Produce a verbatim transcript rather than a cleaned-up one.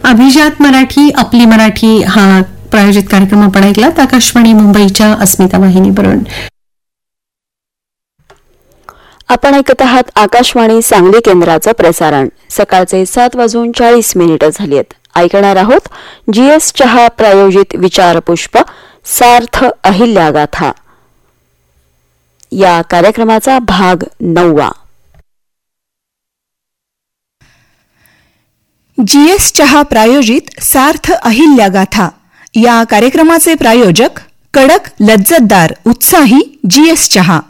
अभिजात मराठी आपली मराठी हा प्रायोजित कार्यक्रम आपण ऐकलात आकाशवाणी मुंबईच्या अस्मिता वाहिनीवरून. आपण ऐकत आहात आकाशवाणी सांगली केंद्राचं प्रसारण. सकाळचे सात वाजून चाळीस मिनिटं झाली आहेत. ऐकणार आहोत जीएस चहा प्रायोजित विचारपुष्प सार्थ अहिल्यागाथा या कार्यक्रमाचा भाग नववा. जीएस चहा प्रायोजित सार्थ अहिल्यागाथा या कार्यक्रमाचे प्रायोजक कडक लज्जतदार उत्साही जीएस चहा.